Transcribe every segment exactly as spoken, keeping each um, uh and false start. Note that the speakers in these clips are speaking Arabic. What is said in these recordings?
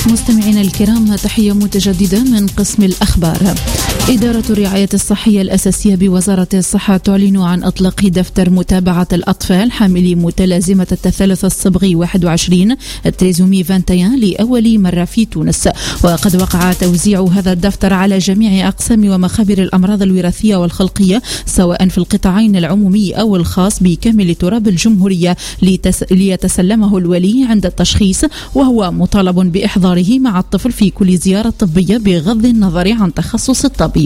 مستمعينا الكرام، تحية متجددة من قسم الأخبار. إدارة الرعاية الصحية الأساسية بوزارة الصحة تعلن عن إطلاق دفتر متابعة الأطفال حاملي متلازمة التثلث الصبغي واحد وعشرين التريزومي واحد وعشرين لأول مرة في تونس، وقد وقع توزيع هذا الدفتر على جميع أقسام ومخابر الأمراض الوراثية والخلقية سواء في القطاعين العمومي أو الخاص بكامل تراب الجمهورية ليتسلمه الولي عند التشخيص، وهو مطالب بإحضاره مع الطفل في كل زيارة طبية بغض النظر عن تخصص الطبيب.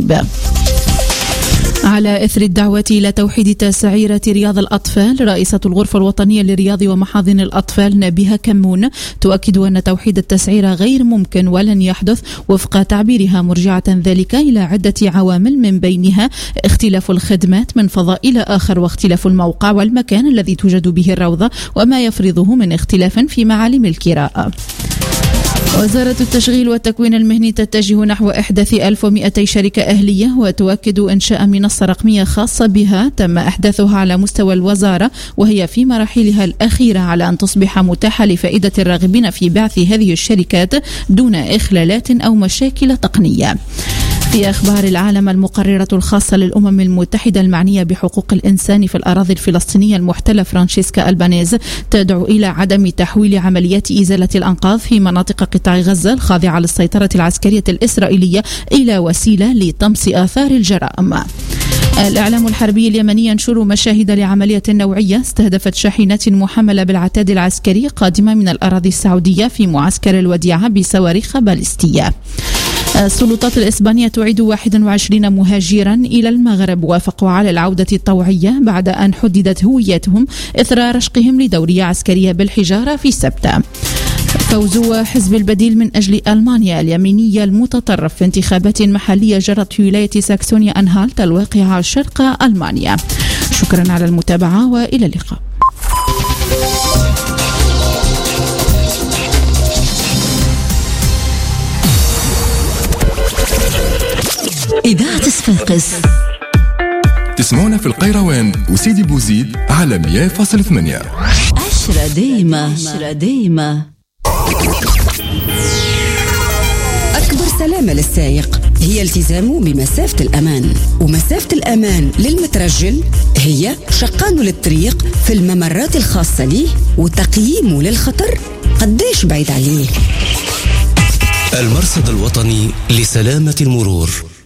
على إثر الدعوة إلى توحيد تسعيرة رياض الأطفال، رئيسة الغرفة الوطنية للرياض ومحاضن الأطفال نبيهة كمون تؤكد أن توحيد التسعيرة غير ممكن ولن يحدث وفق تعبيرها، مرجعة ذلك إلى عدة عوامل من بينها اختلاف الخدمات من فضاء إلى آخر، واختلاف الموقع والمكان الذي توجد به الروضة، وما يفرضه من اختلاف في معالم الكراء. وزارة التشغيل والتكوين المهني تتجه نحو إحداث ألف ومئتي شركة أهلية، وتؤكد إنشاء منصة رقمية خاصة بها تم إحداثها على مستوى الوزارة، وهي في مراحلها الأخيرة على أن تصبح متاحة لفائدة الراغبين في بعث هذه الشركات دون إخلالات أو مشاكل تقنية. في أخبار العالم، المقررة الخاصة للأمم المتحدة المعنية بحقوق الإنسان في الأراضي الفلسطينية المحتلة فرانشيسكا ألبانيز تدعو إلى عدم تحويل عمليات إزالة الأنقاض في مناطق قطاع غزة الخاضعة للسيطرة العسكرية الإسرائيلية إلى وسيلة لطمس آثار الجرائم. الإعلام الحربي اليمني ينشر مشاهد لعملية نوعية استهدفت شاحنات محملة بالعتاد العسكري قادمة من الأراضي السعودية في معسكر الوديعة بصواريخ باليستية. السلطات الإسبانية تعيد واحد وعشرين مهاجرا إلى المغرب وافقوا على العودة الطوعية بعد أن حددت هويتهم إثر رشقهم لدورية عسكرية بالحجارة في السبت. فوز حزب البديل من أجل ألمانيا اليمينية المتطرف في انتخابات محلية جرت في ولاية ساكسونيا أنهالت الواقعة شرق ألمانيا. شكرا على المتابعة وإلى اللقاء. إذاعة صفاقس تسمعونا في القيروان وسيدي بوزيد على مية فاصلة ثمانية. عشرة دايمة عشرة دايمة. أكبر سلامة للسائق هي التزامه بمسافة الأمان، ومسافة الأمان للمترجل هي شقانه للطريق في الممرات الخاصة ليه وتقييمه للخطر قديش بعيد عليه. المرصد الوطني لسلامة المرور.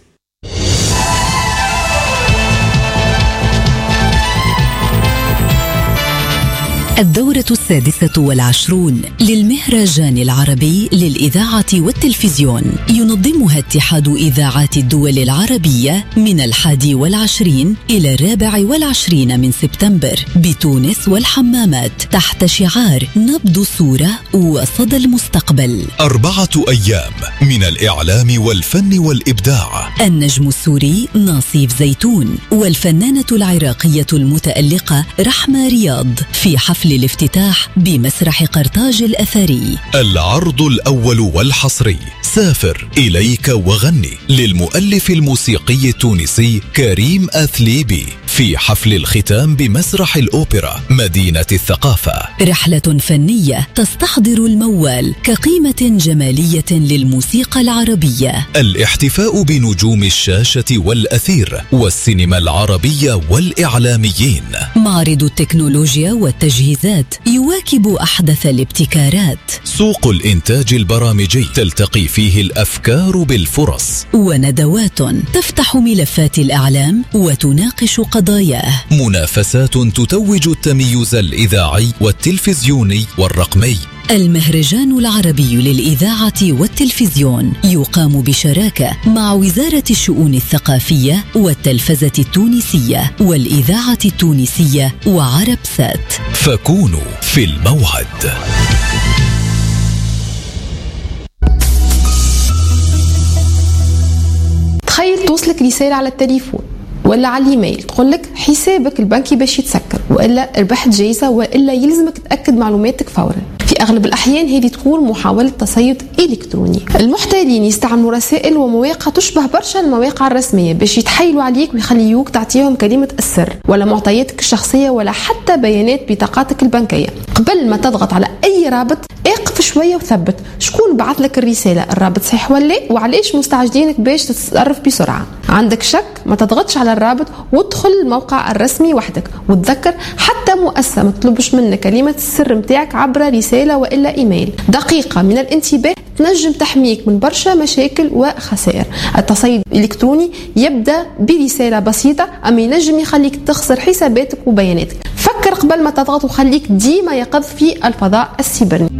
الدورة السادسة والعشرون للمهرجان العربي للإذاعة والتلفزيون ينظمها اتحاد إذاعات الدول العربية من الحادي والعشرين إلى الرابع والعشرين من سبتمبر بتونس والحمامات تحت شعار نبض الصورة وصدى المستقبل. أربعة أيام من الإعلام والفن والإبداع. النجم السوري ناصيف زيتون والفنانة العراقية المتألقة رحمة رياض في حفل الافتتاح بمسرح قرطاج الأثري. العرض الأول والحصري سافر إليك وغني للمؤلف الموسيقي التونسي كريم أثليبي في حفل الختام بمسرح الأوبرا مدينة الثقافة. رحلة فنية تستحضر الموال كقيمة جمالية للموسيقى العربية. الاحتفاء بنجوم الشاشة والأثير والسينما العربية والإعلاميين. معرض التكنولوجيا والتجهيزات يواكب أحدث الابتكارات. سوق الإنتاج البرامجي تلتقي فيه الأفكار بالفرص. وندوات تفتح ملفات الإعلام وتناقش قضاياه. منافسات تتوج التميز الإذاعي والتلفزيوني والرقمي. المهرجان العربي للإذاعة والتلفزيون يقام بشراكة مع وزارة الشؤون الثقافية والتلفزة التونسية والإذاعة التونسية وعرب سات. فكونوا في الموعد. تخيل توصلك رسالة على التليفون ولا على الايميل تقول لك حسابك البنكي باش يتسكر، والا ربحت جايزة، والا يلزمك تأكد معلوماتك فورا. في في أغلب الأحيان هذه تكون محاولة تصيد إلكتروني. المحتالين يستعملوا رسائل ومواقع تشبه برشا المواقع الرسمية باش يتحايلوا عليك ويخليوك تعطيهم كلمة السر ولا معطياتك الشخصية ولا حتى بيانات بطاقاتك البنكية. قبل ما تضغط على أي رابط اقف شوية وثبت شكون بعث لك الرسالة، الرابط صحيح ولا وعليش مستعجلينك باش تتصرف بسرعة. عندك شك ما تضغطش على الرابط وادخل الموقع الرسمي وحدك، وتذكر حتى مؤسسة ما تطلبش منك كلمة السر متاعك عبر رسالة وإلا إيميل. دقيقة من الانتباه تنجم تحميك من برشا مشاكل وخسائر. التصيد الإلكتروني يبدأ برسالة بسيطة أما ينجم يخليك تخسر حساباتك وبياناتك. فكر قبل ما تضغط وخليك ديما يقظ في الفضاء السيبراني.